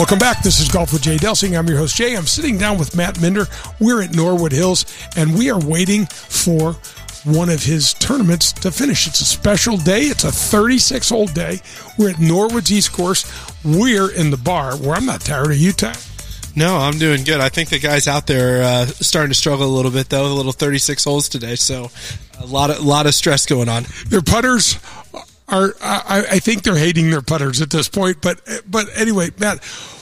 Welcome back. This is Golf with Jay Delsing. I'm your host, Jay. I'm sitting down with Matt Minder. We're at Norwood Hills, and we are waiting for one of his tournaments to finish. It's a special day. It's a 36-hole day. We're at Norwood's East Course. We're in the bar, where I'm not tired. Are you tired? No, I'm doing good. I think the guys out there are starting to struggle a little bit, though. A little 36 holes today, so a lot of stress going on. Their putters are, I think they're hating their putters at this point. But anyway, Matt,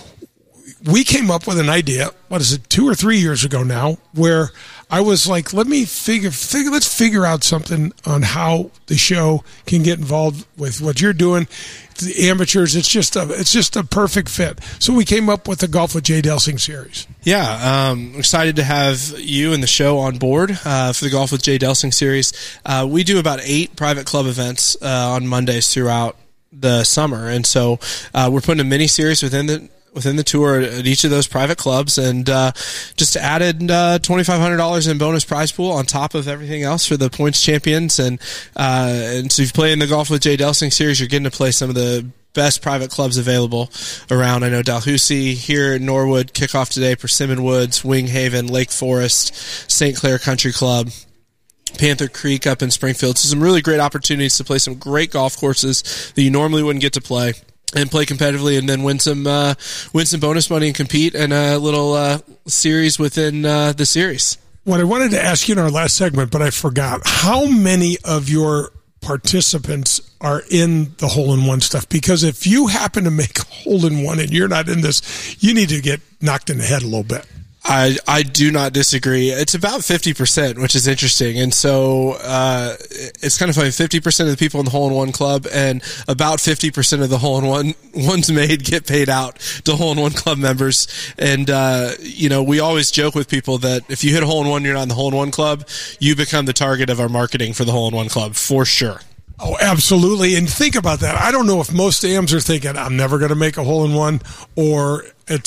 we came up with an idea, 2 or 3 years ago now, where I was like, let's figure out something on how the show can get involved with what you're doing. The amateurs, it's just a perfect fit. So we came up with the Golf with Jay Delsing series. Yeah, excited to have you and the show on board for the Golf with Jay Delsing series. We do about 8 private club events on Mondays throughout the summer, and so we're putting a mini series within the tour at each of those private clubs, and just added $2,500 in bonus prize pool on top of everything else for the points champions. And so if you play in the Golf with Jay Delsing series, you're getting to play some of the best private clubs available around. I know Dalhousie here in Norwood, kickoff today, Persimmon Woods, Winghaven, Lake Forest, St. Clair Country Club, Panther Creek up in Springfield. So some really great opportunities to play some great golf courses that you normally wouldn't get to play, and play competitively, and then win some bonus money and compete in a little series within the series. What I wanted to ask you in our last segment, but I forgot, how many of your participants are in the hole-in-one stuff? Because if you happen to make a hole-in-one and you're not in this, you need to get knocked in the head a little bit. I do not disagree. It's about 50%, which is interesting. And so it's kind of funny. 50% of the people in the hole-in-one club and about 50% of the hole-in-ones made get paid out to hole-in-one club members. And, we always joke with people that if you hit a hole-in-one, you're not in the hole-in-one club, you become the target of our marketing for the hole-in-one club, for sure. Oh, absolutely. And think about that. I don't know if most AMs are thinking, I'm never going to make a hole-in-one, or